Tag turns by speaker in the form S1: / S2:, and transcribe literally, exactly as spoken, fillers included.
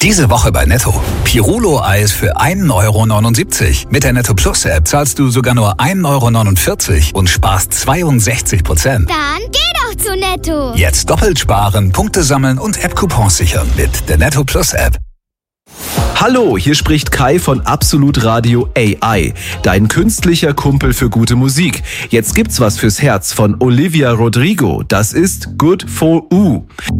S1: Diese Woche bei Netto. Pirulo-Eis für ein Euro neunundsiebzig. Mit der Netto Plus App zahlst du sogar nur ein Euro neunundvierzig und sparst zweiundsechzig Prozent.
S2: Dann geh doch zu Netto.
S1: Jetzt doppelt sparen, Punkte sammeln und App-Coupons sichern mit der Netto Plus App.
S3: Hallo, hier spricht Kai von Absolut Radio A I, dein künstlicher Kumpel für gute Musik. Jetzt gibt's was fürs Herz von Olivia Rodrigo. Das ist Good for U.